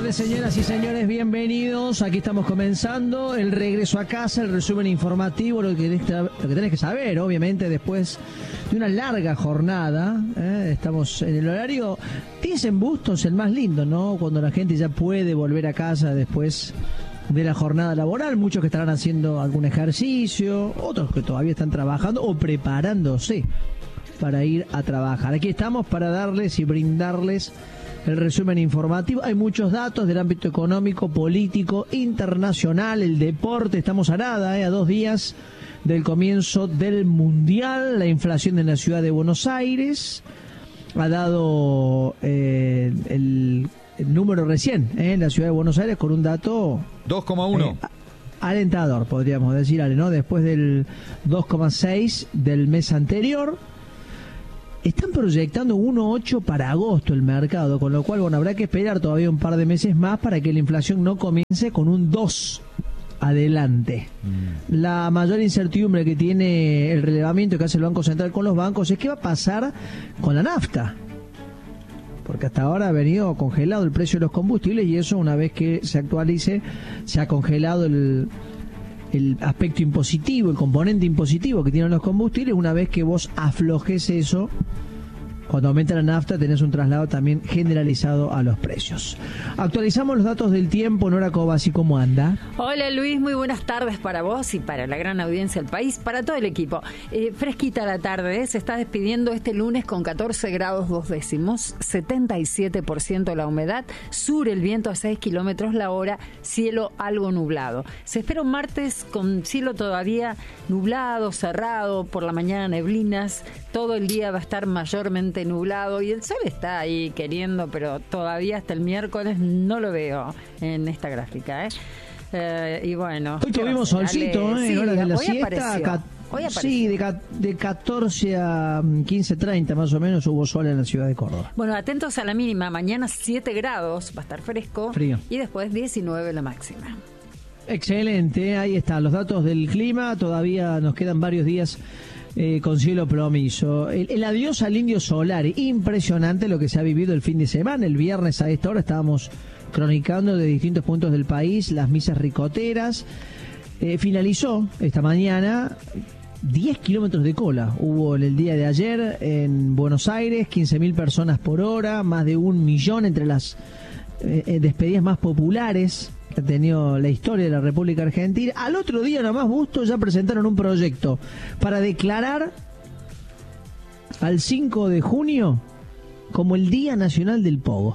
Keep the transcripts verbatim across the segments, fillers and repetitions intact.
tardes, señoras y señores, bienvenidos. Aquí estamos comenzando el regreso a casa, el resumen informativo, lo que tenés que, lo que, tenés que saber, obviamente, después de una larga jornada. ¿eh? Estamos en el horario, dicen Bustos, el más lindo, ¿no? Cuando la gente ya puede volver a casa después de la jornada laboral. Muchos que estarán haciendo algún ejercicio, otros que todavía están trabajando o preparándose para ir a trabajar. Aquí estamos para darles y brindarles el resumen informativo. Hay muchos datos del ámbito económico, político, internacional, el deporte. Estamos a nada, ¿eh? a dos días del comienzo del Mundial. La inflación en la ciudad de Buenos Aires ha dado eh, el, el número recién ¿eh? en la ciudad de Buenos Aires con un dato dos coma uno. Eh, alentador, podríamos decir, Ale, ¿no? Después del dos coma seis del mes anterior. Están proyectando uno coma ocho para agosto el mercado, con lo cual, bueno, habrá que esperar todavía un par de meses más para que la inflación no comience con un dos adelante. Mm. La mayor incertidumbre que tiene el relevamiento que hace el Banco Central con los bancos es qué va a pasar con la nafta. Porque hasta ahora ha venido congelado el precio de los combustibles y eso, una vez que se actualice, se ha congelado el... el aspecto impositivo, el componente impositivo que tienen los combustibles. Una vez que vos aflojes eso, cuando aumenta la nafta tenés un traslado también generalizado a los precios. Actualizamos los datos del tiempo. Nora Cobasi, ¿cómo anda? Hola Luis, muy buenas tardes para vos y para la gran audiencia del país, para todo el equipo. Eh, fresquita la tarde, ¿eh? Se está despidiendo este lunes con catorce grados dos décimos, setenta y siete por ciento la humedad, sur el viento a seis kilómetros la hora, cielo algo nublado. Se espera un martes con cielo todavía nublado, cerrado, por la mañana neblinas, todo el día va a estar mayormente nublado y el sol está ahí queriendo, pero todavía hasta el miércoles no lo veo en esta gráfica, ¿eh? Eh, y bueno, hoy tuvimos solcito, ¿eh? Sí, en horas de la hoy siesta. apareció. Hoy sí, de, ca- de catorce a quince treinta más o menos hubo sol en la ciudad de Córdoba. Bueno, atentos a la mínima. Mañana siete grados, va a estar fresco. Frío. Y después diecinueve la máxima. Excelente, ahí están los datos del clima. Todavía nos quedan varios días eh, con cielo plomizo. El, el adiós al indio solar, impresionante lo que se ha vivido el fin de semana. El viernes a esta hora estábamos cronicando de distintos puntos del país las misas ricoteras. Eh, finalizó esta mañana. diez kilómetros de cola hubo en el día de ayer en Buenos Aires, quince mil personas por hora, más de un millón entre las eh, despedidas más populares que ha tenido la historia de la República Argentina. Al otro día, nomás Bustos, ya presentaron un proyecto para declarar al cinco de junio como el Día Nacional del Pogo.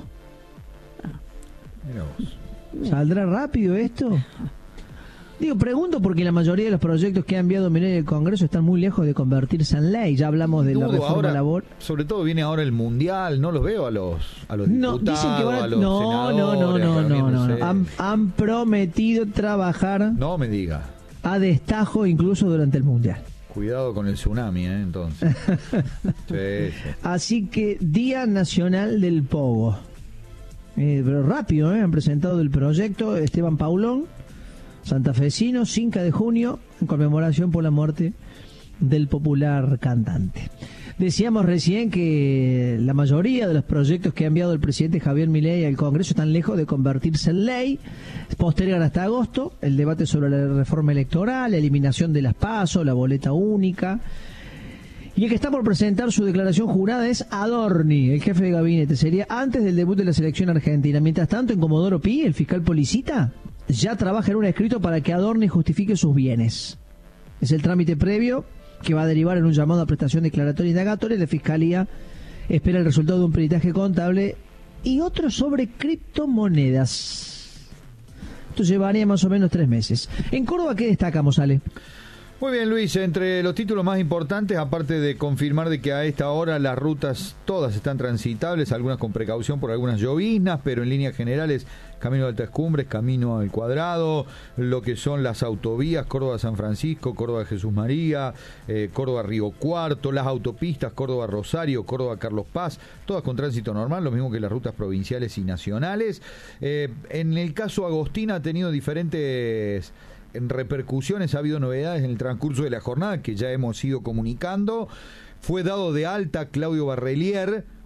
¿Saldrá rápido esto? Digo, pregunto porque la mayoría de los proyectos que ha enviado Milei al Congreso están muy lejos de convertirse en ley. Ya hablamos de la reforma laboral. Sobre todo viene ahora el Mundial, no los veo a los a los no, diputados, dicen que van a, a los no, senadores. No, no, no, no, no, no. Han, han prometido trabajar. No me diga. A destajo incluso durante el Mundial. Cuidado con el tsunami, ¿eh? Entonces. sí, sí. Así que Día Nacional del Pogo. Eh, pero rápido, ¿eh? Han presentado el proyecto Esteban Paulón, santafesino, cinco de junio, en conmemoración por la muerte del popular cantante. Decíamos recién que la mayoría de los proyectos que ha enviado el presidente Javier Milei al Congreso están lejos de convertirse en ley. Postergan hasta agosto el debate sobre la reforma electoral, la eliminación de las PASO, la boleta única. Y el que está por presentar su declaración jurada es Adorni, el jefe de gabinete. Sería antes del debut de la selección argentina. Mientras tanto, en Comodoro Pi, el fiscal Policita ya trabaja en un escrito para que Adorni justifique sus bienes. Es el trámite previo que va a derivar en un llamado a prestación declaratoria indagatoria. La Fiscalía espera el resultado de un peritaje contable y otro sobre criptomonedas. Esto llevaría más o menos tres meses. En Córdoba, ¿qué destacamos, Ale? Muy bien, Luis, entre los títulos más importantes, aparte de confirmar de que a esta hora las rutas todas están transitables, algunas con precaución por algunas lloviznas, pero en líneas generales, camino de Altas Cumbres, camino al Cuadrado, lo que son las autovías, Córdoba-San Francisco, Córdoba-Jesús María, eh, Córdoba-Río Cuarto, las autopistas, Córdoba-Rosario, Córdoba-Carlos Paz, todas con tránsito normal, lo mismo que las rutas provinciales y nacionales. Eh, en el caso Agostina ha tenido diferentes en repercusiones, ha habido novedades en el transcurso de la jornada que ya hemos ido comunicando. Fue dado de alta Claudio Barrelier,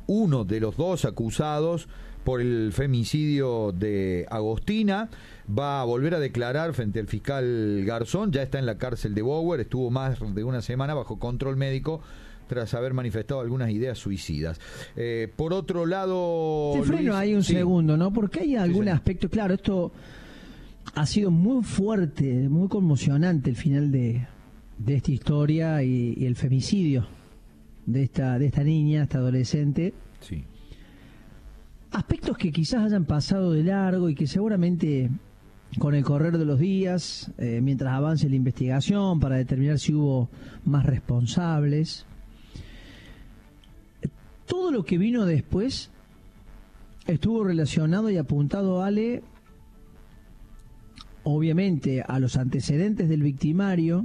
uno de los dos acusados por el femicidio de Agostina. Va a volver a declarar frente al fiscal Garzón. Ya está en la cárcel de Bower, estuvo más de una semana bajo control médico tras haber manifestado algunas ideas suicidas. Eh, por otro lado... Te freno Luis, ahí un sí. segundo, ¿no? Porque hay algún sí, aspecto, claro, esto ha sido muy fuerte, muy conmocionante el final de, de esta historia y, y el femicidio de esta, de esta niña, esta adolescente. Sí. Aspectos que quizás hayan pasado de largo y que seguramente con el correr de los días, eh, mientras avance la investigación para determinar si hubo más responsables, todo lo que vino después estuvo relacionado y apuntado, Ale, obviamente a los antecedentes del victimario,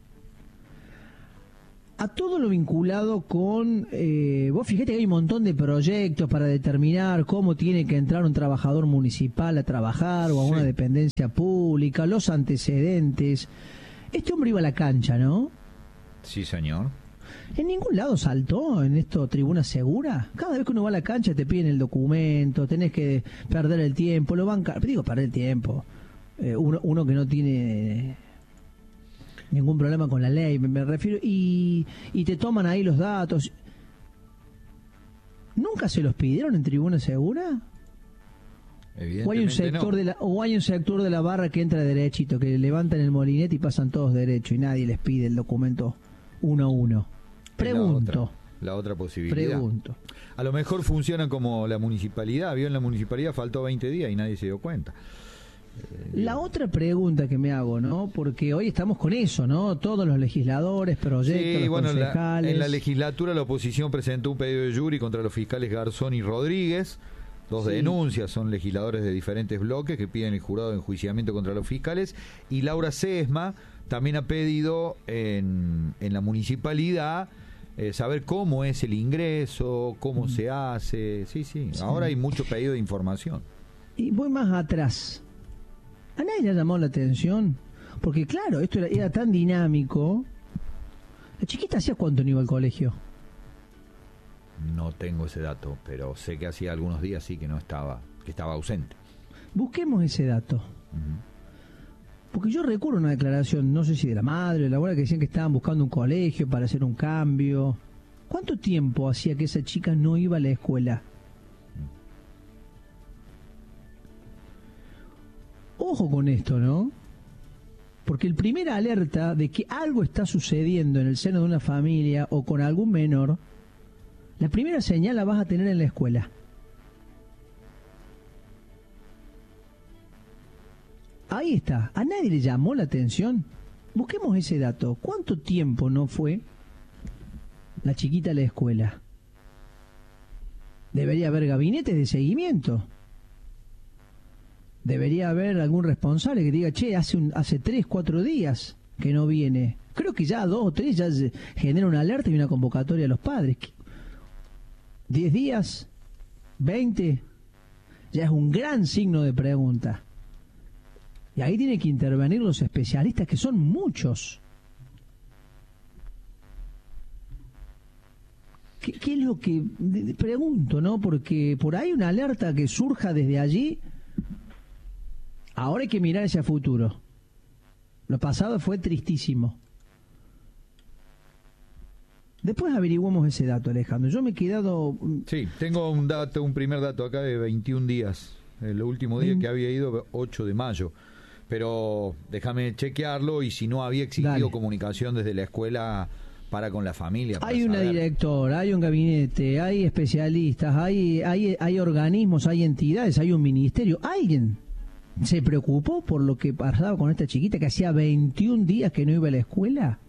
a todo lo vinculado con, eh, vos fíjate que hay un montón de proyectos para determinar cómo tiene que entrar un trabajador municipal a trabajar o a Sí. una dependencia pública, los antecedentes. Este hombre iba a la cancha, ¿no? Sí, señor. En ningún lado saltó en esto tribuna segura. Cada vez que uno va a la cancha te piden el documento, tenés que perder el tiempo, lo banca, digo perder el tiempo. Eh, uno, uno que no tiene ningún problema con la ley, me, me refiero, y, y te toman ahí los datos. ¿Nunca se los pidieron en tribuna segura? ¿O hay un sector no. de la, o hay un sector de la barra que entra derechito, que levantan el molinete y pasan todos derecho y nadie les pide el documento uno a uno? Pregunto. La otra, la otra posibilidad. Pregunto. A lo mejor funciona como la municipalidad. Vio en la municipalidad, faltó veinte días y nadie se dio cuenta. Eh, La otra pregunta que me hago, ¿no? Porque hoy estamos con eso, ¿no? Todos los legisladores, proyectos, Sí, los bueno, la- concejales. en la legislatura la oposición presentó un pedido de jury contra los fiscales Garzón y Rodríguez. Dos Sí. denuncias, son legisladores de diferentes bloques que piden el jurado de enjuiciamiento contra los fiscales. Y Laura Sesma también ha pedido en, en la municipalidad eh, saber cómo es el ingreso, cómo Mm. se hace. Sí, sí, Sí. ahora hay mucho pedido de información. Y voy más atrás. ¿A nadie le ha llamado la atención? Porque claro, esto era, era tan dinámico. ¿La chiquita hacía cuánto no iba al colegio? No tengo ese dato, pero sé que hacía algunos días sí que no estaba, que estaba ausente. Busquemos ese dato. Ujú. Porque yo recuerdo una declaración, no sé si de la madre o de la abuela, que decían que estaban buscando un colegio para hacer un cambio. ¿Cuánto tiempo hacía que esa chica no iba a la escuela? Ojo con esto, ¿no? Porque el primer alerta de que algo está sucediendo en el seno de una familia o con algún menor, la primera señal la vas a tener en la escuela. Ahí está. ¿A nadie le llamó la atención? Busquemos ese dato. ¿Cuánto tiempo no fue la chiquita a la escuela? Debería haber gabinetes de seguimiento. Debería haber algún responsable que diga, che, hace un, hace tres, cuatro días que no viene. Creo que ya dos o tres ya se genera una alerta y una convocatoria a los padres. ¿Diez días? ¿Veinte? Ya es un gran signo de pregunta. Y ahí tienen que intervenir los especialistas, que son muchos. ¿Qué, qué es lo que de, de, pregunto, no? Porque por ahí una alerta que surja desde allí. Ahora hay que mirar hacia futuro. Lo pasado fue tristísimo. Después averiguamos ese dato, Alejandro. Yo me he quedado... Sí, tengo un dato, un primer dato acá de veintiún días. El último día Mm. que había ido, ocho de mayo. Pero déjame chequearlo y si no había existido Dale. comunicación desde la escuela para con la familia. para Hay una saber. directora, hay un gabinete, hay especialistas, hay, hay, hay organismos, hay entidades, hay un ministerio. ¿Alguien se preocupó por lo que pasaba con esta chiquita que hacía veintiún días que no iba a la escuela?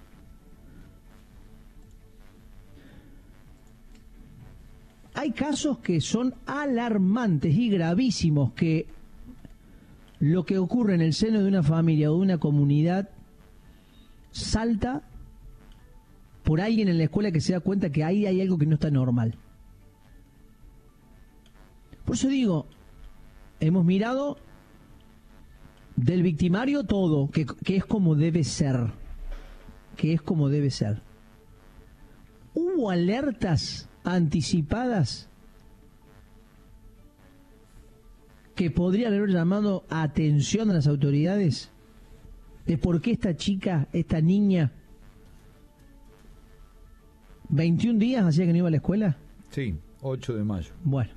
Hay casos que son alarmantes y gravísimos, que lo que ocurre en el seno de una familia o de una comunidad salta por alguien en la escuela que se da cuenta que ahí hay algo que no está normal. Por eso digo, hemos mirado del victimario todo, que, que es como debe ser, que es como debe ser. Hubo alertas anticipadas que podrían haber llamado atención a las autoridades de por qué esta chica, esta niña, veintiún días hacía que no iba a la escuela? Sí, ocho de mayo. Bueno,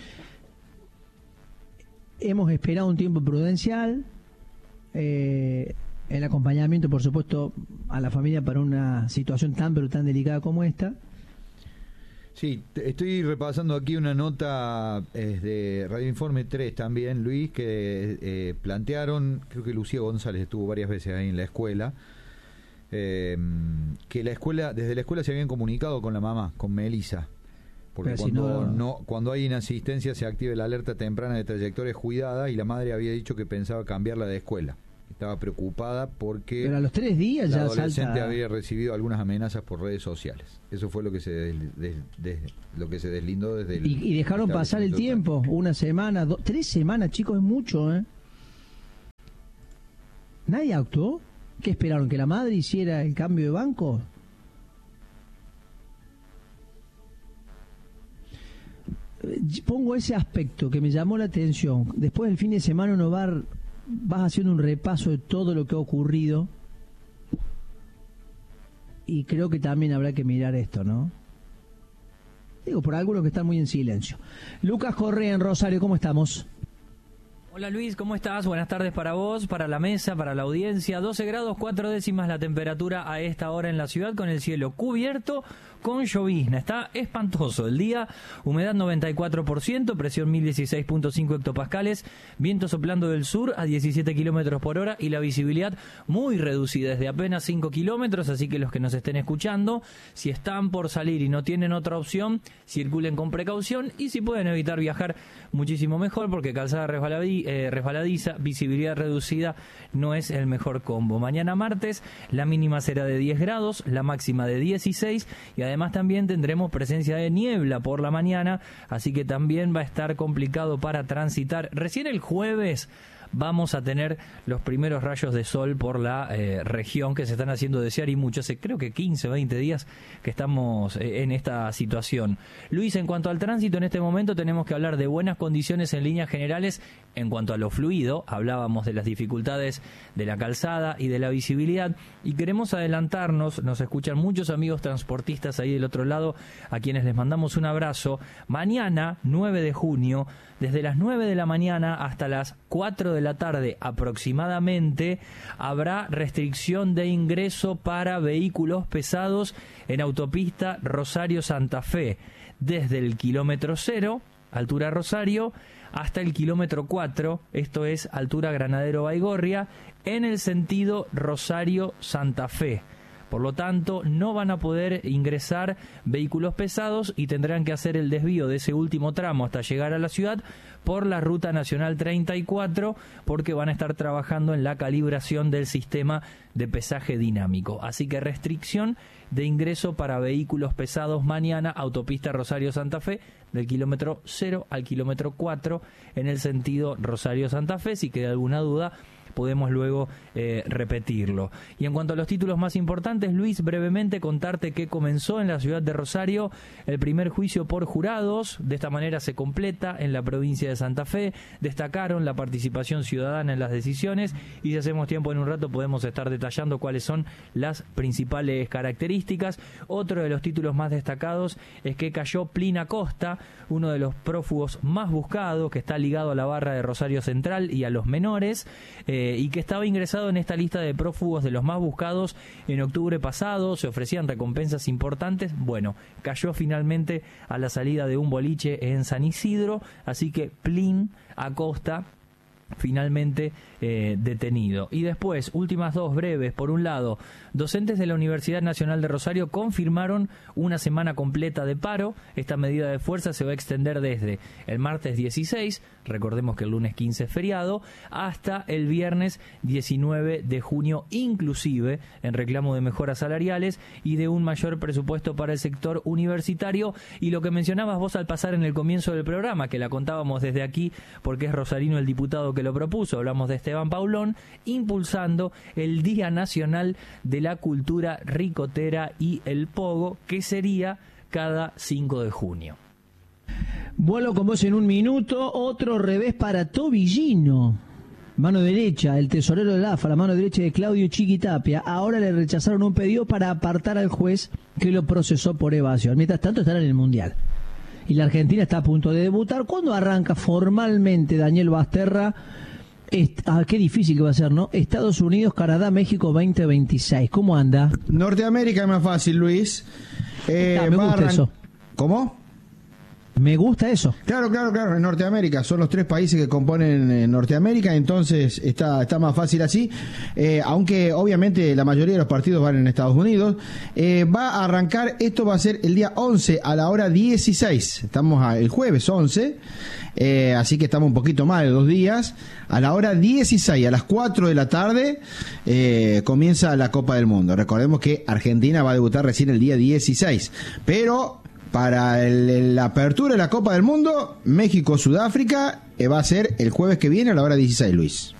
hemos esperado un tiempo prudencial, eh, el acompañamiento, por supuesto, a la familia para una situación tan pero tan delicada como esta. Sí, estoy repasando aquí una nota eh, de Radio Informe tres también, Luis, que eh, plantearon, creo que Lucía González estuvo varias veces ahí en la escuela, eh, que la escuela, desde la escuela se habían comunicado con la mamá, con Melissa, porque Pero cuando, si no... no, cuando hay inasistencia se activa la alerta temprana de trayectorias cuidadas y la madre había dicho que pensaba cambiarla de escuela. Estaba preocupada porque Pero a los tres días la ya adolescente salta... había recibido algunas amenazas por redes sociales. Eso fue lo que se des, des, des, lo que se deslindó desde el y, y dejaron pasar el tiempo, una semana, do, tres semanas, chicos, es mucho, ¿eh? ¿Nadie actuó? ¿Qué esperaron? ¿Que la madre hiciera el cambio de banco? Pongo ese aspecto que me llamó la atención. Después del fin de semana uno va... vas haciendo un repaso de todo lo que ha ocurrido y creo que también habrá que mirar esto, ¿no? Digo, por algunos que están muy en silencio. Lucas Correa en Rosario, ¿cómo estamos? Hola Luis, ¿cómo estás? Buenas tardes para vos, para la mesa, para la audiencia. doce grados, cuatro décimas la temperatura a esta hora en la ciudad, con el cielo cubierto, con llovizna. Está espantoso el día, humedad noventa y cuatro por ciento, presión mil dieciséis punto cinco hectopascales, viento soplando del sur a diecisiete kilómetros por hora y la visibilidad muy reducida, desde apenas cinco kilómetros, así que los que nos estén escuchando, si están por salir y no tienen otra opción, circulen con precaución y si pueden evitar viajar, muchísimo mejor, porque calzada resbaladiza, Eh, resbaladiza, visibilidad reducida, no es el mejor combo. Mañana martes la mínima será de diez grados, la máxima de dieciséis y además también tendremos presencia de niebla por la mañana, así que también va a estar complicado para transitar. Recién el jueves vamos a tener los primeros rayos de sol por la eh, región que se están haciendo desear y mucho. Hace creo que quince, veinte días que estamos eh, en esta situación. Luis, en cuanto al tránsito, en este momento tenemos que hablar de buenas condiciones en líneas generales. En cuanto a lo fluido, hablábamos de las dificultades de la calzada y de la visibilidad y queremos adelantarnos, nos escuchan muchos amigos transportistas ahí del otro lado, a quienes les mandamos un abrazo. Mañana, nueve de junio, desde las nueve de la mañana hasta las cuatro de la tarde aproximadamente, habrá restricción de ingreso para vehículos pesados en autopista Rosario-Santa Fe, desde el kilómetro cero, altura Rosario, hasta el kilómetro cuatro, esto es altura Granadero Baigorria, en el sentido Rosario-Santa Fe. Por lo tanto, no van a poder ingresar vehículos pesados y tendrán que hacer el desvío de ese último tramo hasta llegar a la ciudad por la Ruta Nacional treinta y cuatro, porque van a estar trabajando en la calibración del sistema de pesaje dinámico. Así que restricción de ingreso para vehículos pesados mañana, autopista Rosario-Santa Fe, del kilómetro cero al kilómetro cuatro, en el sentido Rosario-Santa Fe. Si queda alguna duda, podemos luego eh, repetirlo. Y en cuanto a los títulos más importantes, Luis, brevemente contarte que comenzó en la ciudad de Rosario el primer juicio por jurados. De esta manera se completa en la provincia de Santa Fe. Destacaron la participación ciudadana en las decisiones y si hacemos tiempo en un rato podemos estar detallando cuáles son las principales características. Otro de los títulos más destacados es que cayó Plin Acosta, uno de los prófugos más buscados, que está ligado a la barra de Rosario Central y a los menores, eh, y que estaba ingresado en esta lista de prófugos de los más buscados en octubre pasado. Se ofrecían recompensas importantes. Bueno, cayó finalmente a la salida de un boliche en San Isidro, así que Plin Acosta finalmente eh, detenido. Y después, últimas dos breves. Por un lado, docentes de la Universidad Nacional de Rosario confirmaron una semana completa de paro. Esta medida de fuerza se va a extender desde el martes dieciséis, recordemos que el lunes quince es feriado, hasta el viernes diecinueve de junio, inclusive en reclamo de mejoras salariales y de un mayor presupuesto para el sector universitario. Y lo que mencionabas vos al pasar en el comienzo del programa, que la contábamos desde aquí porque es rosarino el diputado que lo propuso, hablamos de Esteban Paulón, impulsando el Día Nacional de la Cultura Ricotera y el Pogo, que sería cada cinco de junio. Vuelo con vos en un minuto. Otro revés para Tobillino. Mano derecha, el tesorero del A F A, la mano derecha de Claudio Chiquitapia. Ahora le rechazaron un pedido para apartar al juez que lo procesó por evasión. Mientras tanto están en el Mundial. Y la Argentina está a punto de debutar. ¿Cuándo arranca formalmente Daniel Basterra? Est- ah, qué difícil que va a ser, ¿no? Estados Unidos, Canadá, México veinte veintiséis. ¿Cómo anda? Norteamérica es más fácil, Luis. Eh, Ah, me va a gusta arran- eso. ¿Cómo? Me gusta eso. Claro, claro, claro, en Norteamérica, son los tres países que componen eh, Norteamérica, entonces está, está más fácil así, eh, aunque obviamente la mayoría de los partidos van en Estados Unidos. Eh, va a arrancar, esto va a ser el día once a la hora dieciséis, estamos a, el jueves once, eh, así que estamos un poquito más de dos días, a la hora dieciséis, a las cuatro de la tarde, eh, comienza la Copa del Mundo. Recordemos que Argentina va a debutar recién el día dieciséis, pero... Para el, la apertura de la Copa del Mundo, México-Sudáfrica eh, va a ser el jueves que viene a la hora dieciséis, Luis.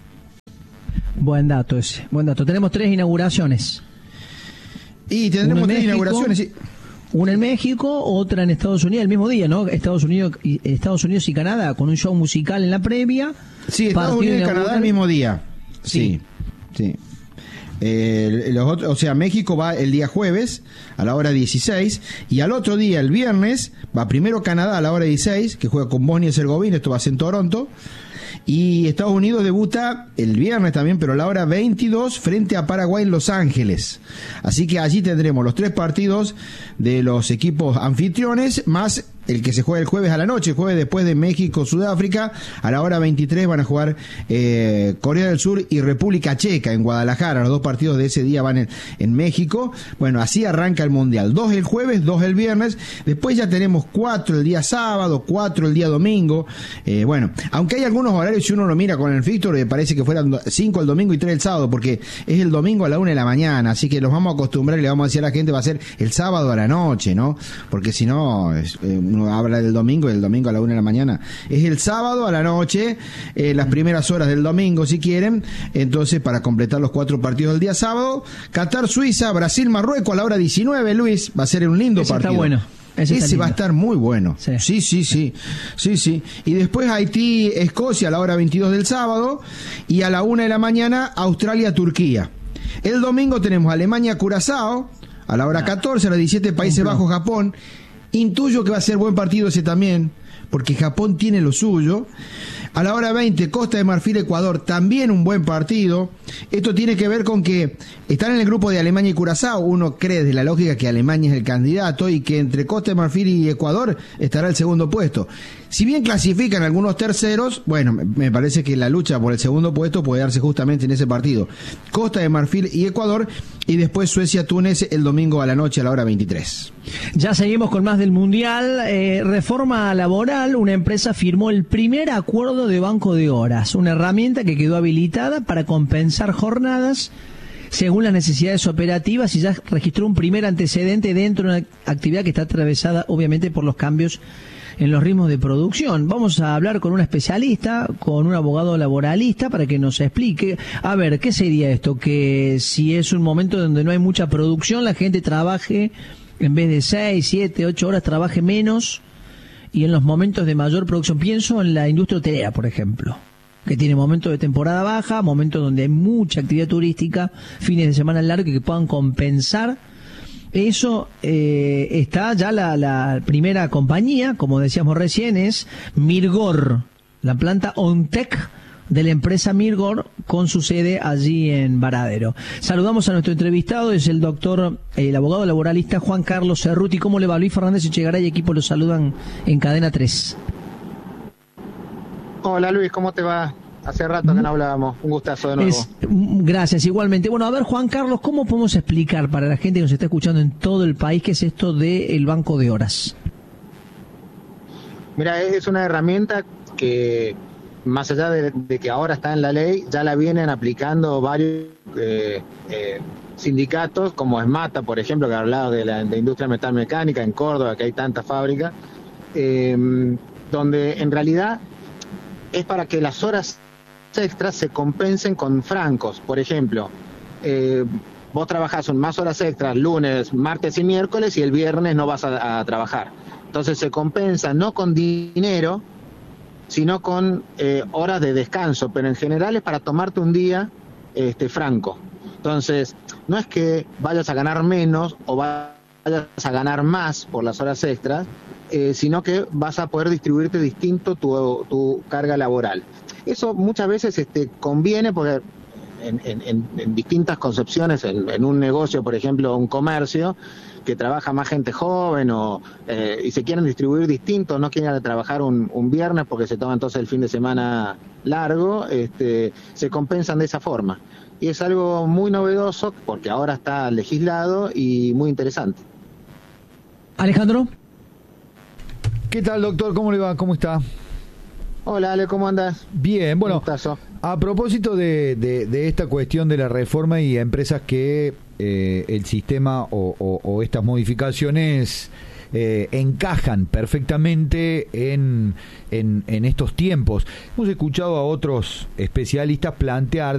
Buen dato ese, buen dato. Tenemos tres inauguraciones. Y tendremos Uno en tres México, inauguraciones. Sí. Una en México, otra en Estados Unidos, el mismo día, ¿no? Estados Unidos y, Estados Unidos y Canadá, con un show musical en la previa. Sí, Estados partido Unidos y inaugural. Canadá el mismo día. Sí. Sí, sí. Eh, los otros, o sea, México va el día jueves a la hora dieciséis y al otro día, el viernes, va primero Canadá a la hora dieciséis, que juega con Bosnia y Herzegovina, esto va a ser en Toronto, y Estados Unidos debuta el viernes también, pero a la hora veintidós frente a Paraguay en Los Ángeles. Así que allí tendremos los tres partidos de los equipos anfitriones, más el que se juega el jueves a la noche, jueves después de México-Sudáfrica, a la hora veintitrés van a jugar eh, Corea del Sur y República Checa en Guadalajara. Los dos partidos de ese día van en, en México. Bueno, así arranca el Mundial. Dos el jueves, dos el viernes. Después ya tenemos cuatro el día sábado, cuatro el día domingo. Eh, bueno, aunque hay algunos horarios, si uno lo mira con el fixture, me parece que fueran cinco el domingo y tres el sábado, porque es el domingo a la una de la mañana. Así que los vamos a acostumbrar y le vamos a decir a la gente, va a ser el sábado a la noche, ¿no? Porque si no, es, eh, uno habla del domingo y el domingo a la una de la mañana. Es el sábado a la noche, eh, las primeras horas del domingo si quieren. Entonces, para completar los cuatro partidos del día sábado, Qatar, Suiza, Brasil, Marruecos a la hora diecinueve, Luis, va a ser un lindo Ese partido. está bueno. Ese, Ese va a estar muy bueno. Sí. sí, sí, sí, sí, sí. Y después Haití, Escocia a la hora veintidós del sábado y a la una de la mañana Australia, Turquía. El domingo tenemos Alemania, Curazao a la hora catorce, a las diecisiete Países Bajos, Japón. Intuyo que va a ser buen partido ese también, porque Japón tiene lo suyo. A la hora veinte, Costa de Marfil, Ecuador, también un buen partido. Esto tiene que ver con que están en el grupo de Alemania y Curazao. Uno cree desde la lógica que Alemania es el candidato y que entre Costa de Marfil y Ecuador estará el segundo puesto. Si bien clasifican algunos terceros, bueno, me parece que la lucha por el segundo puesto puede darse justamente en ese partido. Costa de Marfil y Ecuador, y después Suecia-Túnez el domingo a la noche a la hora veintitrés. Ya seguimos con más del Mundial. Eh, reforma laboral, una empresa firmó el primer acuerdo de banco de horas, una herramienta que quedó habilitada para compensar jornadas según las necesidades operativas y ya registró un primer antecedente dentro de una actividad que está atravesada obviamente por los cambios en los ritmos de producción. Vamos a hablar con un especialista, con un abogado laboralista, para que nos explique, a ver, ¿qué sería esto? Que si es un momento donde no hay mucha producción, la gente trabaje, en vez de seis, siete, ocho horas, trabaje menos, y en los momentos de mayor producción, pienso en la industria hotelera, por ejemplo, que tiene momentos de temporada baja, momentos donde hay mucha actividad turística, fines de semana largos que puedan compensar. Eso eh, está ya la, la primera compañía, como decíamos recién, es Mirgor, la planta OnTech de la empresa Mirgor, con su sede allí en Varadero. Saludamos a nuestro entrevistado, es el doctor, el abogado laboralista Juan Carlos Cerruti. ¿Cómo le va? Luis Fernández Echegaray y equipo los saludan en Cadena tres. Hola Luis, ¿cómo te va? Hace rato que no hablábamos, un gustazo de nuevo. Es, gracias, igualmente. Bueno, a ver, Juan Carlos, ¿cómo podemos explicar para la gente que nos está escuchando en todo el país qué es esto del banco de horas? Mira, es una herramienta que, más allá de, de que ahora está en la ley, ya la vienen aplicando varios eh, eh, sindicatos, como ESMATA, por ejemplo, que ha hablado de la de industria metalmecánica en Córdoba, que hay tantas fábricas, eh, donde en realidad es para que las horas extras se compensen con francos. Por ejemplo, eh, vos trabajás más horas extras lunes, martes y miércoles y el viernes no vas a, a trabajar. Entonces se compensa no con dinero, sino con eh, horas de descanso, pero en general es para tomarte un día este, franco. Entonces, no es que vayas a ganar menos o vayas a ganar más por las horas extras, eh, sino que vas a poder distribuirte distinto tu, tu carga laboral. Eso muchas veces este, conviene porque en, en, en distintas concepciones, en, en un negocio, por ejemplo, un comercio, que trabaja más gente joven o eh, y se quieren distribuir distintos, no quieren trabajar un, un viernes porque se toma entonces el fin de semana largo, este, se compensan de esa forma. Y es algo muy novedoso porque ahora está legislado y muy interesante. Alejandro. ¿Qué tal, doctor? ¿Cómo le va? ¿Cómo está? Hola, Ale, ¿cómo andas? Bien, bueno, Gustazo. A propósito de, de, de esta cuestión de la reforma y empresas que eh, el sistema o, o, o estas modificaciones eh, encajan perfectamente en, en, en estos tiempos. Hemos escuchado a otros especialistas plantear